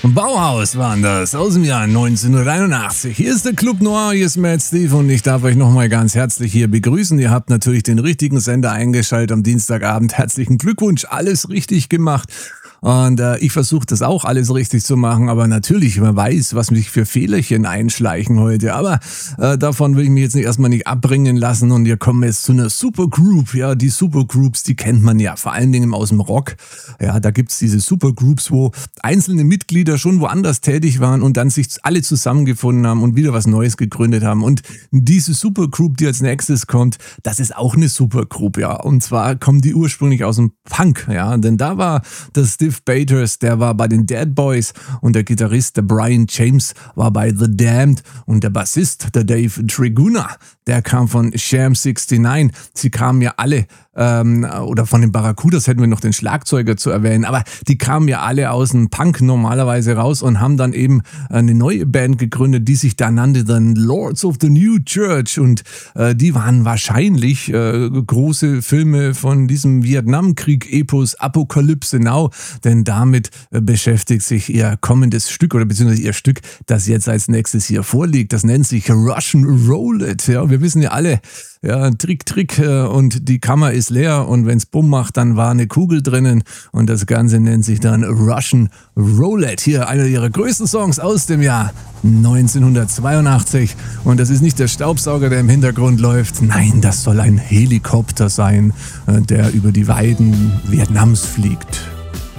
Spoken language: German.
Bauhaus waren das aus dem Jahr 1981. Hier ist der Club Noir, hier ist Mad Steve und ich darf euch nochmal ganz herzlich hier begrüßen. Ihr habt natürlich den richtigen Sender eingeschaltet am Dienstagabend. Herzlichen Glückwunsch, alles richtig gemacht. Und ich versuche das auch alles richtig zu machen, aber natürlich, man weiß, was mich für Fehlerchen einschleichen heute. Aber davon will ich mich jetzt erstmal nicht abbringen lassen und wir kommen jetzt zu einer Supergroup. Ja, die Supergroups, die kennt man ja vor allen Dingen aus dem Rock. Ja, da gibt's diese Supergroups, wo einzelne Mitglieder schon woanders tätig waren und dann sich alle zusammengefunden haben und wieder was Neues gegründet haben. Und diese Supergroup, die als nächstes kommt, das ist auch eine Supergroup, ja. Und zwar kommen die ursprünglich aus dem Punk, ja, denn da war das Steve Bators, der war bei den Dead Boys und der Gitarrist, der Brian James, war bei The Damned und der Bassist, der Dave Triguna, der kam von Sham 69. Sie kamen ja alle, oder von den Barracudas hätten wir noch den Schlagzeuger zu erwähnen, aber die kamen ja alle aus dem Punk normalerweise raus und haben dann eben eine neue Band gegründet, die sich da nannte dann Lords of the New Church und die waren wahrscheinlich große Filme von diesem Vietnamkrieg-Epos Apocalypse Now, denn damit beschäftigt sich ihr kommendes Stück oder beziehungsweise ihr Stück, das jetzt als nächstes hier vorliegt. Das nennt sich Russian Roulette. Ja, wir wissen ja alle, ja, Trick und die Kammer ist leer und wenn's Bumm macht, dann war eine Kugel drinnen und das Ganze nennt sich dann Russian Roulette. Hier einer ihrer größten Songs aus dem Jahr 1982 und das ist nicht der Staubsauger, der im Hintergrund läuft. Nein, das soll ein Helikopter sein, der über die Weiden Vietnams fliegt.